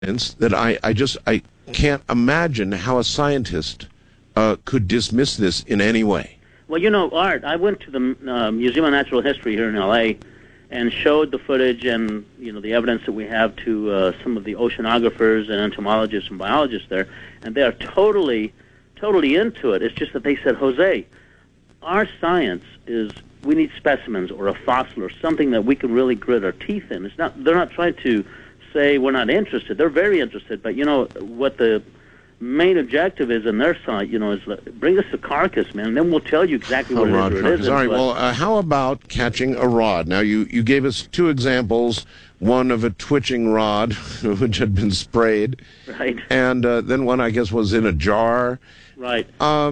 that I can't imagine how a scientist could dismiss this in any way. Well, Art, I went to the Museum of Natural History here in L.A. and showed the footage and, the evidence that we have to some of the oceanographers and entomologists and biologists there, and they are totally into it. It's just that they said, Jose, our science is, we need specimens or a fossil or something that we can really grit our teeth in. They're not trying to say we're not interested. They're very interested, but what the main objective is in their site, is bring us the carcass, man, and then we'll tell you exactly what it is or it isn't. All right, well, how about catching a rod? Now, you gave us two examples, one of a twitching rod, which had been sprayed. Right. And then one, I guess, was in a jar. Right.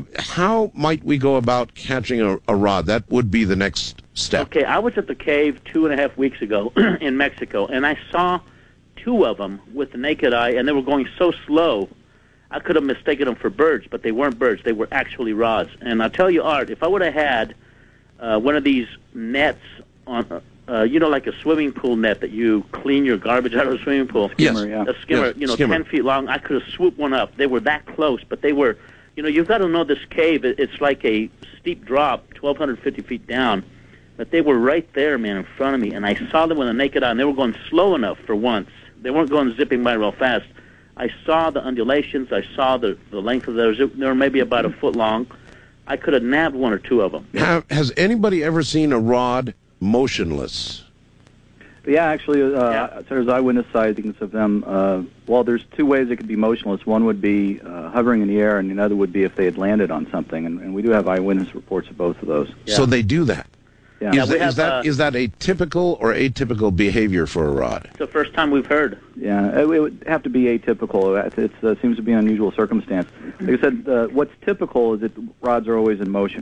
How might we go about catching a rod? That would be the next step. Okay, I was at the cave 2.5 weeks ago in Mexico, and I saw two of them with the naked eye, and they were going so slow, I could have mistaken them for birds, but they weren't birds. They were actually rods. And I'll tell you, Art, if I would have had one of these nets on, like a swimming pool net that you clean your garbage out of a swimming pool. Yes. A skimmer, yes, skimmer. 10 feet long, I could have swooped one up. They were that close, but they were, you've got to know this cave. It's like a steep drop, 1,250 feet down. But they were right there, man, in front of me. And I saw them with a naked eye, and they were going slow enough for once. They weren't going zipping by real fast. I saw the undulations. I saw the length of those. They were maybe about a foot long. I could have nabbed one or two of them. Has anybody ever seen a rod motionless? Yeah, actually, there's eyewitness sightings of them. Well, there's two ways it could be motionless. One would be hovering in the air, and another would be if they had landed on something. And we do have eyewitness reports of both of those. Yeah. So they do that? Yeah. Is that a typical or atypical behavior for a rod? It's the first time we've heard. Yeah, it would have to be atypical. It seems to be an unusual circumstance. Like I said, what's typical is that rods are always in motion,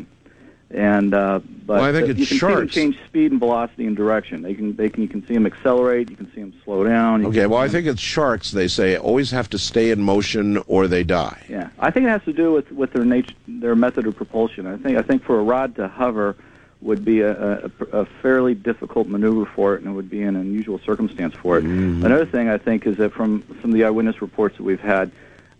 and but I think it's you can sharks. see them change speed and velocity and direction. You can see them accelerate. You can see them slow down. Okay, well, I think it's sharks. They say always have to stay in motion or they die. Yeah, I think it has to do with their method of propulsion. I think for a rod to hover would be a fairly difficult maneuver for it, and it would be an unusual circumstance for it. Mm-hmm. Another thing I think is that from some of the eyewitness reports that we've had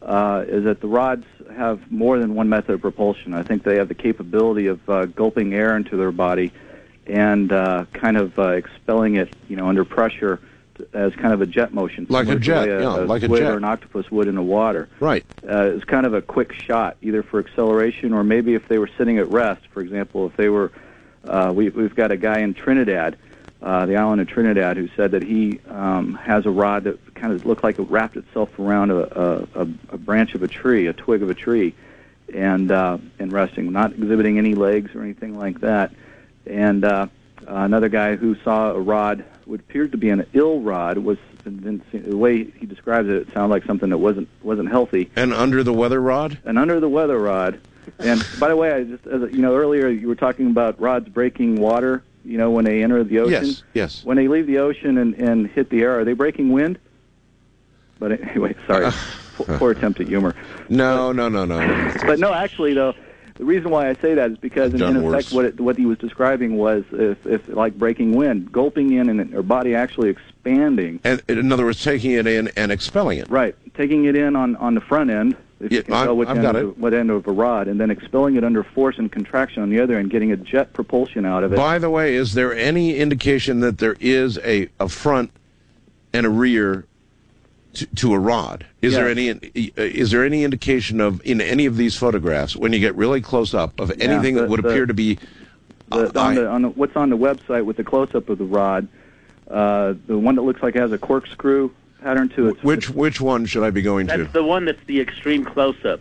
is that the rods have more than one method of propulsion. I think they have the capability of gulping air into their body and kind of expelling it, under pressure as kind of a jet motion. Like a jet, like a jet. Or an octopus would in the water. Right. It's kind of a quick shot, either for acceleration or maybe if they were sitting at rest. For example, if they were we've got a guy in Trinidad, the island of Trinidad, who said that he has a rod that kind of looked like it wrapped itself around a branch of a tree, a twig of a tree, and resting, not exhibiting any legs or anything like that. And another guy who saw a rod, what appeared to be an ill rod, the way he describes it sounded like something that wasn't healthy. An under the weather rod? An under the weather rod. And by the way, earlier you were talking about rods breaking water, when they enter the ocean. Yes. When they leave the ocean and hit the air, are they breaking wind? But anyway, sorry, poor attempt at humor. No. But no, actually, though, the reason why I say that is because, in effect, what he was describing was if like breaking wind, gulping in and their body actually expanding. And in other words, taking it in and expelling it. Right, taking it in on the front end. If you can tell what end of a rod, and then expelling it under force and contraction on the other end, getting a jet propulsion out of it. By the way, is there any indication that there is a front and a rear to a rod? Is there any indication of, in any of these photographs, when you get really close up, of anything that would appear to be what's on the website with the close up of the rod? The one that looks like it has a corkscrew pattern to it. Which one should I be going to? That's the one that's the extreme close-up.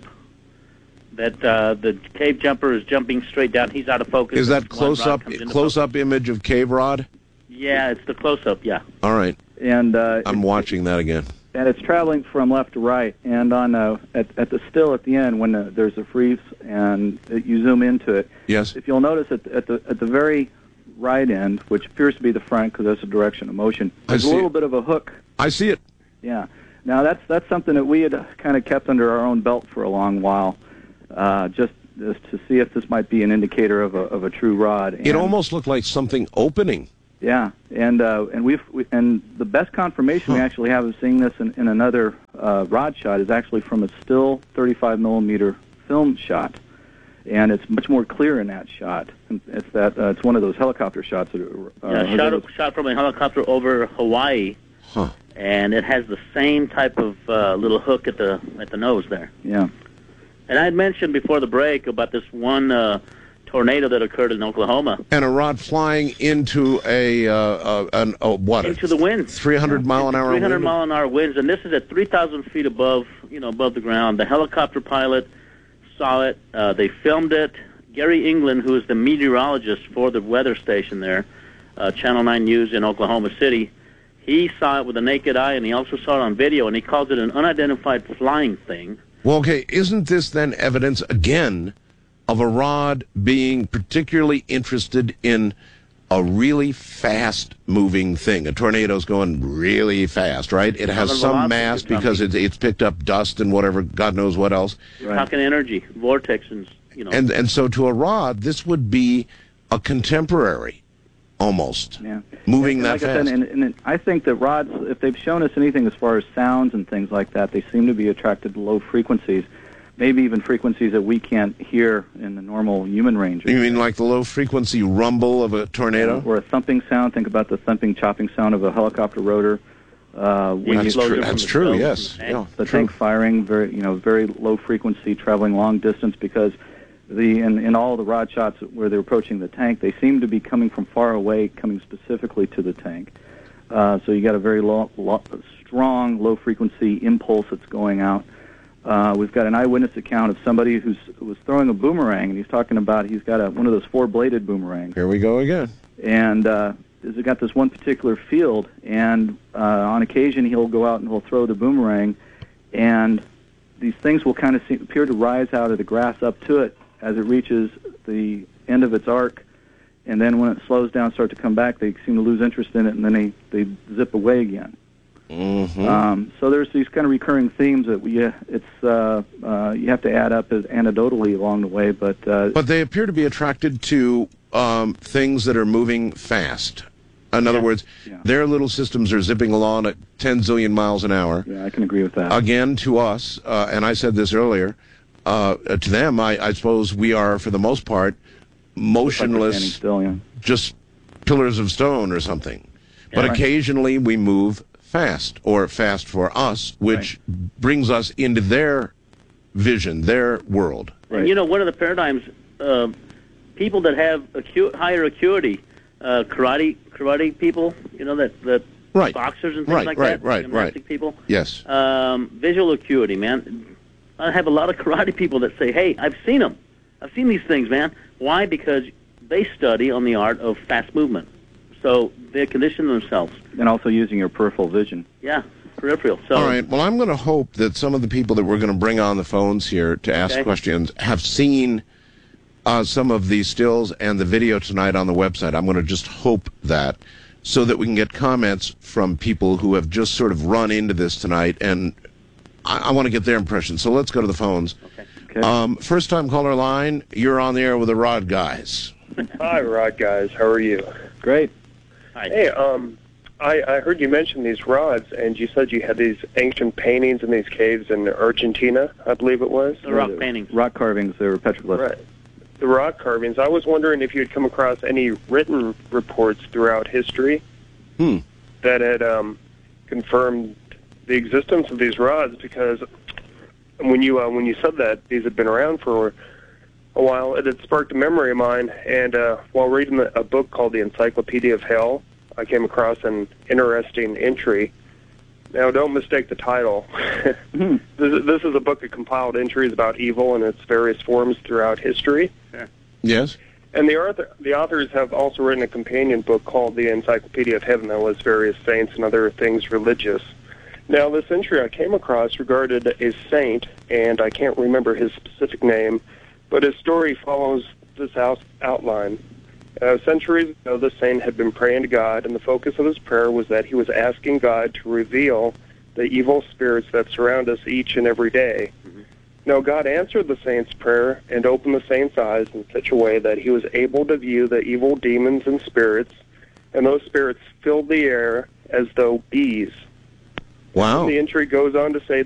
That the cave jumper is jumping straight down. He's out of focus. Is that close-up image of cave rod? Yeah, it's the close-up, yeah. All right. And I'm watching that again. And it's traveling from left to right. And on at the still at the end, when there's a freeze and you zoom into it, yes. If you'll notice at the very right end, which appears to be the front because that's the direction of motion, there's a little bit of a hook. I see it. Yeah. Now that's something that we had kind of kept under our own belt for a long while, just to see if this might be an indicator of a true rod. And it almost looked like something opening. Yeah, and the best confirmation we actually have of seeing this in another rod shot is actually from a still 35 millimeter film shot, and it's much more clear in that shot. It's it's one of those helicopter shots. Shot from a helicopter over Hawaii, and it has the same type of little hook at the nose there. Yeah, and I had mentioned before the break about this one tornado that occurred in Oklahoma. And a rod flying into into the wind, 300 mile an hour 300 mile an hour winds, and this is at 3,000 feet above the ground. The helicopter pilot saw it. They filmed it. Gary England, who is the meteorologist for the weather station there, Channel 9 News in Oklahoma City, he saw it with the naked eye, and he also saw it on video, and he calls it an unidentified flying thing. Well, okay, isn't this then evidence again of a rod being particularly interested in a really fast-moving thing? A tornado's going really fast, right? It has some mass because it's picked up dust and whatever, God knows what else. Right. Talking energy, vortex, and And so to a rod, this would be a contemporary, almost, moving that fast. And I think that rods, if they've shown us anything as far as sounds and things like that, they seem to be attracted to low frequencies. Maybe even frequencies that we can't hear in the normal human range. You mean like the low-frequency rumble of a tornado? Or a thumping sound. Think about the thumping, chopping sound of a helicopter rotor. That's true, yes. The tank firing, very low frequency, traveling long distance, because in all the rod shots where they're approaching the tank, they seem to be coming from far away, coming specifically to the tank. So you got a very strong, low-frequency impulse that's going out. We've got an eyewitness account of somebody who was throwing a boomerang, and he's talking about he's got one of those four-bladed boomerangs. Here we go again. And he's got this one particular field, and on occasion he'll go out and he'll throw the boomerang, and these things will kind of appear to rise out of the grass up to it as it reaches the end of its arc, and then when it slows down, start to come back, they seem to lose interest in it, and then they zip away again. Mm-hmm. So there's these kind of recurring themes that you have to add up as anecdotally along the way, but they appear to be attracted to things that are moving fast. In other words, their little systems are zipping along at 10 zillion miles an hour. Yeah, I can agree with that. Again, to us, and I said this earlier, to them, I suppose we are, for the most part, motionless, still, just pillars of stone or something. But occasionally we move fast, or fast for us, which brings us into their vision, their world. Right. And one of the paradigms, people that have higher acuity, karate people, that boxers and things like that, gymnastic people. Yes. Visual acuity, man. I have a lot of karate people that say, "Hey, I've seen them. I've seen these things, man." Why? Because they study on the art of fast movement. So they condition themselves. And also using your peripheral vision. Yeah, peripheral. So, all right. Well, I'm going to hope that some of the people that we're going to bring on the phones here to ask questions have seen some of these stills and the video tonight on the website. I'm going to just hope that, so that we can get comments from people who have just sort of run into this tonight, and I want to get their impression. So let's go to the phones. Okay. First-time caller line, you're on the air with the Rod Guys. Hi, Rod Guys. How are you? Great. Hi. Hey, I heard you mention these rods, and you said you had these ancient paintings in these caves in Argentina, I believe it was. The rock paintings. Rock carvings, they were petroglyphs. Right. The rock carvings. I was wondering if you had come across any written reports throughout history that had confirmed the existence of these rods, because when you said that these had been around for a while, it had sparked a memory of mine, and while reading a book called The Encyclopedia of Hell, I came across an interesting entry. Now, don't mistake the title. This is a book of compiled entries about evil and its various forms throughout history. Sure. Yes. And the authors have also written a companion book called The Encyclopedia of Heaven that lists various saints and other things religious. Now, this entry I came across regarded a saint, and I can't remember his specific name, but his story follows this outline. Centuries ago, the saint had been praying to God, and the focus of his prayer was that he was asking God to reveal the evil spirits that surround us each and every day. Mm-hmm. Now, God answered the saint's prayer and opened the saint's eyes in such a way that he was able to view the evil demons and spirits and those spirits filled the air as though bees. Wow. The entry goes on to say